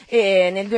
e nel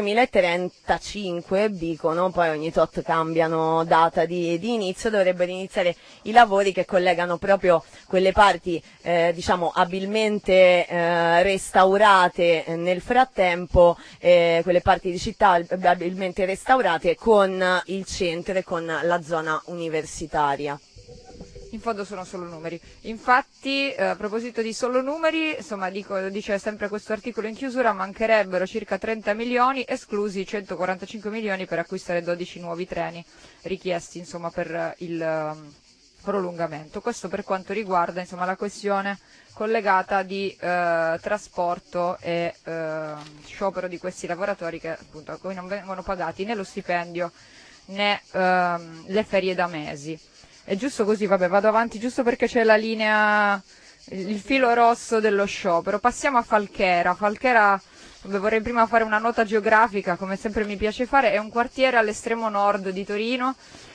2035 dicono, poi ogni tot cambiano data di inizio, dovrebbero iniziare i lavori che collegano proprio quelle parti diciamo abilmente restaurate nel frattempo, quelle parti di città abilmente restaurate con il centro e con la zona universitaria. In fondo sono solo numeri. Infatti, a proposito di solo numeri, insomma, dice sempre questo articolo in chiusura, mancherebbero circa 30 milioni, esclusi 145 milioni per acquistare 12 nuovi treni richiesti, insomma, per il prolungamento. Questo per quanto riguarda, insomma, la questione collegata di trasporto e sciopero di questi lavoratori che appunto a cui non vengono pagati né lo stipendio né le ferie da mesi. È giusto così, vabbè, vado avanti giusto perché c'è la linea, il filo rosso dello sciopero. Passiamo a Falchera. Falchera, vabbè, vorrei prima fare una nota geografica, come sempre mi piace fare, è un quartiere all'estremo nord di Torino,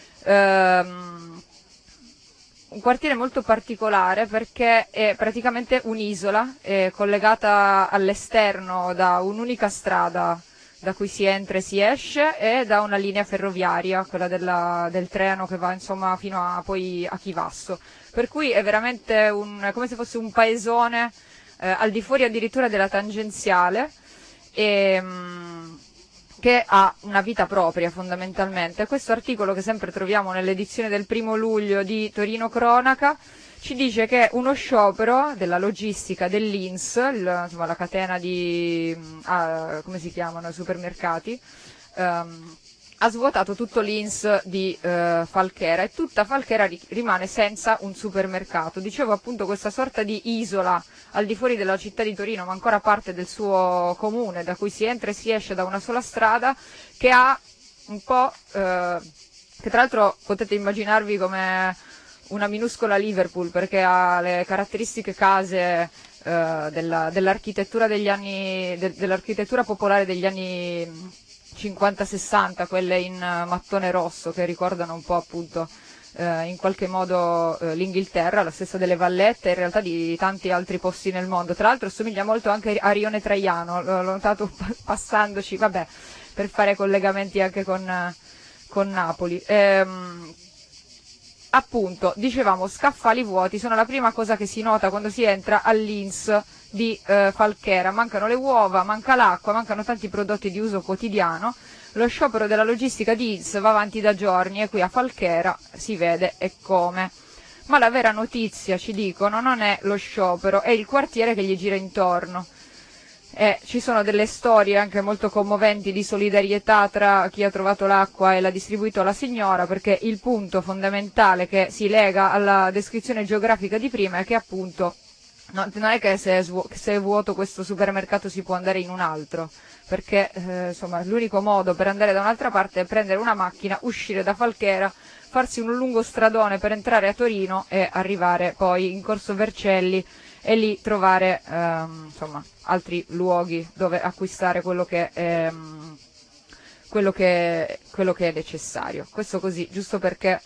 un quartiere molto particolare perché è praticamente un'isola, è collegata all'esterno da un'unica strada da cui si entra e si esce e da una linea ferroviaria, quella del treno che va insomma fino a poi a Chivasso, per cui è veramente come se fosse un paesone al di fuori addirittura della tangenziale che ha una vita propria fondamentalmente. Questo articolo, che sempre troviamo nell'edizione del 1° luglio di Torino Cronaca, ci dice che uno sciopero della logistica dell'Ins, insomma la catena di come si chiamano, i supermercati, ha svuotato tutto l'Ins di Falchera, e tutta Falchera rimane senza un supermercato. Dicevo appunto, questa sorta di isola al di fuori della città di Torino, ma ancora parte del suo comune, da cui si entra e si esce da una sola strada, che ha un po', che tra l'altro potete immaginarvi come una minuscola Liverpool, perché ha le caratteristiche case dell'architettura degli anni, dell'architettura popolare degli anni 50-60, quelle in mattone rosso che ricordano un po' appunto in qualche modo l'Inghilterra, la stessa delle Vallette, in realtà di tanti altri posti nel mondo. Tra l'altro assomiglia molto anche a Rione Traiano, l'ho notato passandoci, vabbè, per fare collegamenti anche con Napoli. Appunto, dicevamo, scaffali vuoti sono la prima cosa che si nota quando si entra all'Ins di Falchera. Mancano le uova, manca l'acqua, mancano tanti prodotti di uso quotidiano. Lo sciopero della logistica di Ins va avanti da giorni e qui a Falchera si vede e come. Ma la vera notizia, ci dicono, non è lo sciopero, è il quartiere che gli gira intorno. Ci sono delle storie anche molto commoventi di solidarietà tra chi ha trovato l'acqua e l'ha distribuito alla signora, perché il punto fondamentale che si lega alla descrizione geografica di prima è che appunto non è che se è vuoto questo supermercato si può andare in un altro, perché insomma l'unico modo per andare da un'altra parte è prendere una macchina, uscire da Falchera, farsi un lungo stradone per entrare a Torino e arrivare poi in Corso Vercelli e lì trovare insomma altri luoghi dove acquistare quello che è necessario. Questo così, giusto perché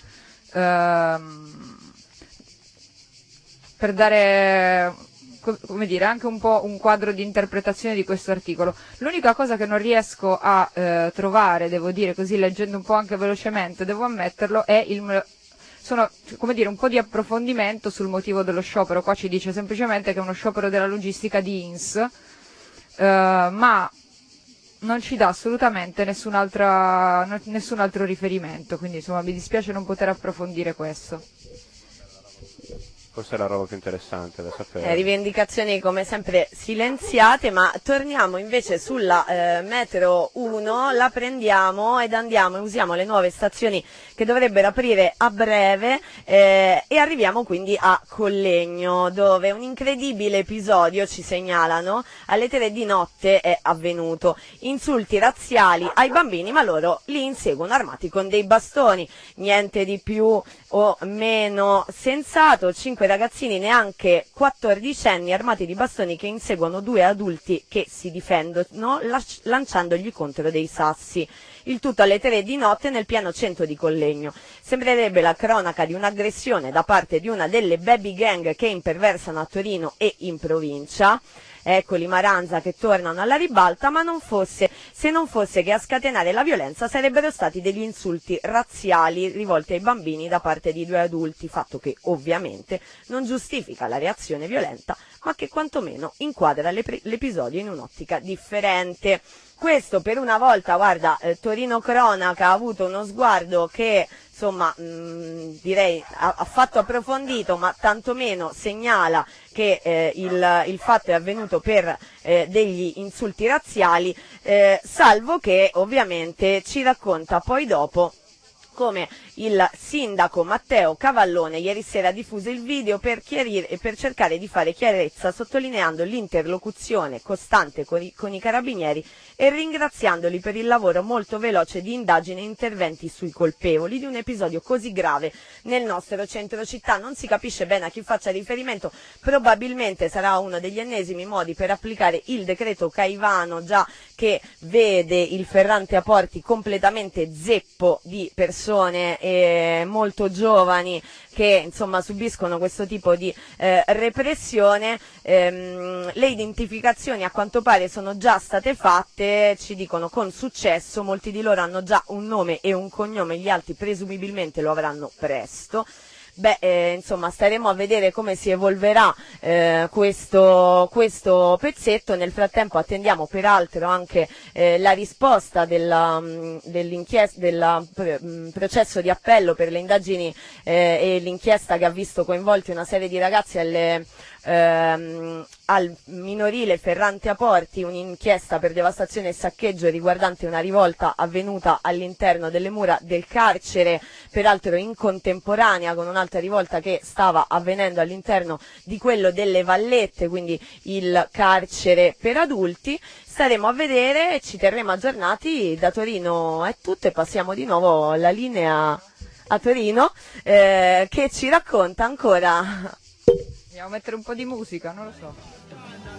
per dare, come dire, anche un po' un quadro di interpretazione di questo articolo. L'unica cosa che non riesco a trovare, devo dire così, leggendo un po' anche velocemente, devo ammetterlo, è come dire, un po' di approfondimento sul motivo dello sciopero. Qua ci dice semplicemente che è uno sciopero della logistica di Ins, ma non ci dà assolutamente nessun altro riferimento, quindi insomma mi dispiace non poter approfondire questo. Forse è la roba più interessante da sapere. Rivendicazioni come sempre silenziate, ma torniamo invece sulla metro 1, la prendiamo ed andiamo e usiamo le nuove stazioni che dovrebbero aprire a breve e arriviamo quindi a Collegno, dove un incredibile episodio, ci segnalano, alle 3 di notte è avvenuto. Insulti razziali ai bambini, ma loro li inseguono armati con dei bastoni, niente di più o meno sensato. 5 ragazzini neanche 14enni armati di bastoni che inseguono 2 adulti che si difendono lanciandogli contro dei sassi. Il tutto alle 3 di notte nel pieno centro di Collegno. Sembrerebbe la cronaca di un'aggressione da parte di una delle baby gang che imperversano a Torino e in provincia. eccoli Maranza che tornano alla ribalta, ma se non fosse che a scatenare la violenza sarebbero stati degli insulti razziali rivolti ai bambini da parte di 2 adulti, fatto che ovviamente non giustifica la reazione violenta, ma che quantomeno inquadra l'episodio in un'ottica differente. Questo per una volta, guarda, Torino Cronaca ha avuto uno sguardo che, insomma, direi affatto approfondito, ma tantomeno segnala che il fatto è avvenuto per degli insulti razziali, salvo che ovviamente ci racconta poi dopo come il sindaco Matteo Cavallone ieri sera ha diffuso il video per chiarire e per cercare di fare chiarezza, sottolineando l'interlocuzione costante con i carabinieri e ringraziandoli per il lavoro molto veloce di indagine e interventi sui colpevoli di un episodio così grave nel nostro centro città. Non si capisce bene a chi faccia riferimento, probabilmente sarà uno degli ennesimi modi per applicare il decreto Caivano, già che vede il Ferrante a Porti completamente zeppo di persone molto giovani che insomma subiscono questo tipo di repressione. Le identificazioni a quanto pare sono già state fatte, ci dicono con successo, molti di loro hanno già un nome e un cognome, gli altri presumibilmente lo avranno presto. Insomma, staremo a vedere come si evolverà questo pezzetto. Nel frattempo attendiamo peraltro anche la risposta del processo di appello per le indagini e l'inchiesta che ha visto coinvolti una serie di ragazzi al minorile Ferrante a Porti, un'inchiesta per devastazione e saccheggio riguardante una rivolta avvenuta all'interno delle mura del carcere, peraltro in contemporanea con un'altra rivolta che stava avvenendo all'interno di quello delle Vallette, quindi il carcere per adulti. Staremo a vedere e ci terremo aggiornati. Da Torino è tutto e passiamo di nuovo la linea a Torino, che ci racconta ancora. Andiamo a mettere un po' di musica, non lo so.